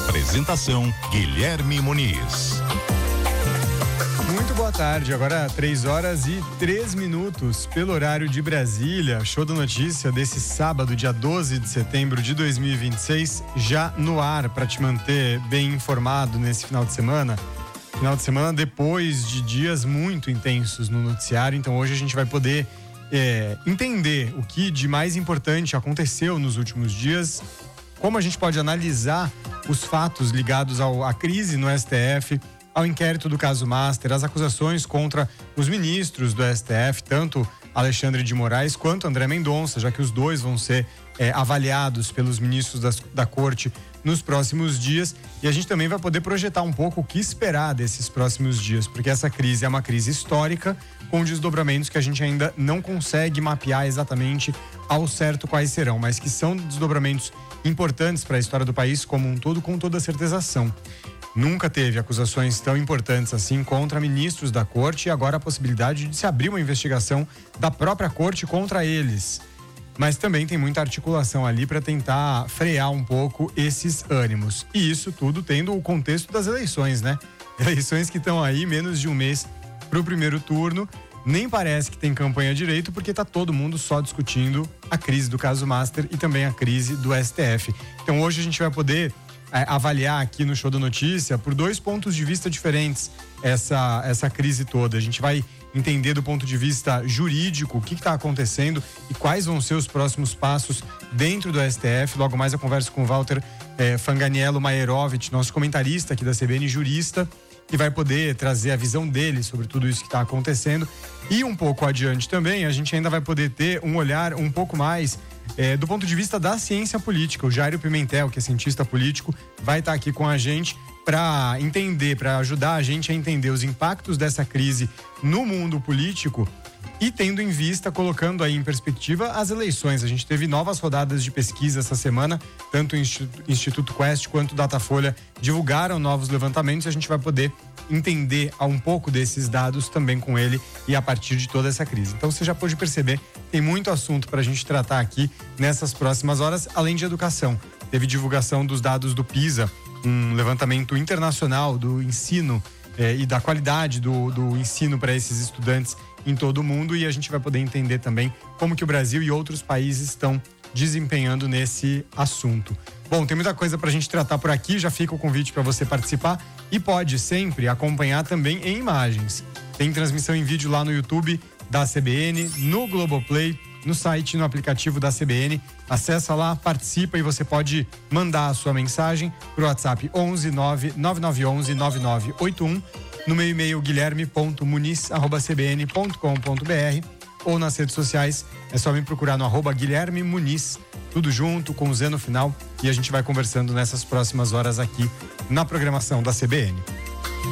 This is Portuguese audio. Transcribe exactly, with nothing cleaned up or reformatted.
Apresentação Guilherme Muniz. Muito boa tarde, agora três horas e três minutos pelo horário de Brasília. Show da notícia desse sábado, dia doze de setembro de dois mil e vinte e seis, já no ar para te manter bem informado nesse final de semana. Final de semana depois de dias muito intensos no noticiário, então hoje a gente vai poder é, entender o que de mais importante aconteceu nos últimos dias, como a gente pode analisar os fatos ligados ao, à crise no S T F, ao inquérito do caso Master, as acusações contra os ministros do S T F, tanto Alexandre de Moraes quanto André Mendonça, já que os dois vão ser é, avaliados pelos ministros das, da corte nos próximos dias. E a gente também vai poder projetar um pouco o que esperar desses próximos dias, porque essa crise é uma crise histórica, com desdobramentos que a gente ainda não consegue mapear exatamente ao certo quais serão, mas que são desdobramentos importantes para a história do país como um todo, com toda certeza são. Nunca teve acusações tão importantes assim contra ministros da corte e agora a possibilidade de se abrir uma investigação da própria corte contra eles. Mas também tem muita articulação ali para tentar frear um pouco esses ânimos. E isso tudo tendo o contexto das eleições, né? Eleições que estão aí menos de um mês para o primeiro turno. Nem parece que tem campanha direito, porque tá todo mundo só discutindo a crise do caso Master e também a crise do S T F. Então hoje a gente vai poder é, avaliar aqui no Show da Notícia por dois pontos de vista diferentes essa, essa crise toda. A gente vai entender do ponto de vista jurídico o que está acontecendo e quais vão ser os próximos passos dentro do S T F. Logo mais eu converso com o Walter é, Fanganiello Maierovitch, nosso comentarista aqui da C B N, jurista, que vai poder trazer a visão dele sobre tudo isso que está acontecendo. E um pouco adiante também, a gente ainda vai poder ter um olhar um pouco mais é, do ponto de vista da ciência política. O Jairo Pimentel, que é cientista político, vai estar tá aqui com a gente para entender, para ajudar a gente a entender os impactos dessa crise no mundo político e tendo em vista, colocando aí em perspectiva as eleições. A gente teve novas rodadas de pesquisa essa semana, tanto o Instituto Quest quanto o Datafolha divulgaram novos levantamentos e a gente vai poder entender um pouco desses dados também com ele e a partir de toda essa crise. Então você já pôde perceber, tem muito assunto para a gente tratar aqui nessas próximas horas, além de educação. Teve divulgação dos dados do PISA, um levantamento internacional do ensino eh, e da qualidade do, do ensino para esses estudantes em todo o mundo, e a gente vai poder entender também como que o Brasil e outros países estão desempenhando nesse assunto. Bom, tem muita coisa pra gente tratar por aqui, já fica o convite para você participar e pode sempre acompanhar também em imagens. Tem transmissão em vídeo lá no YouTube da C B N, no Globoplay, no site, no aplicativo da C B N. Acessa lá, participa e você pode mandar a sua mensagem pro WhatsApp onze nove nove nove onze nove nove oito um, no meu e-mail guilherme ponto muniz arroba c b n ponto com ponto b r ou nas redes sociais, é só me procurar no arroba Guilherme Muniz, tudo junto, com o Z no final, e a gente vai conversando nessas próximas horas aqui na programação da C B N.